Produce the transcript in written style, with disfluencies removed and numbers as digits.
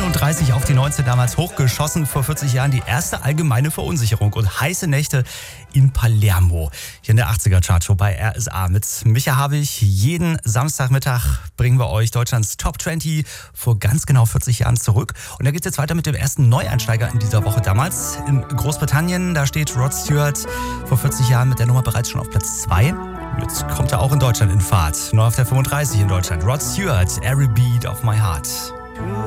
35 auf die 19 damals hochgeschossen. Vor 40 Jahren die erste allgemeine Verunsicherung und heiße Nächte in Palermo. Hier in der 80er-Chartshow bei RSA. Mit Micha Habich. Jeden Samstagmittag bringen wir euch Deutschlands Top 20 vor ganz genau 40 Jahren zurück. Und da geht es jetzt weiter mit dem ersten Neueinsteiger in dieser Woche damals. In Großbritannien, da steht Rod Stewart vor 40 Jahren mit der Nummer bereits schon auf Platz 2. Jetzt kommt er auch in Deutschland in Fahrt. Neu auf der 35 in Deutschland. Rod Stewart, Every Beat of My Heart.